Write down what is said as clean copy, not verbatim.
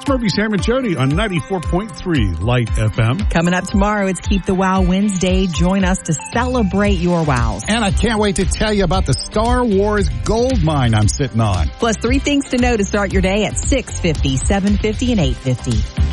It's Murphy, Sam, and Jody on 94.3 Light FM. Coming up tomorrow, it's Keep the Wow Wednesday. Join us to celebrate your wows. And I can't wait to tell you about the Star Wars gold mine I'm sitting on. Plus 3 things to know to start your day at 6:50, 7:50, and 8:50.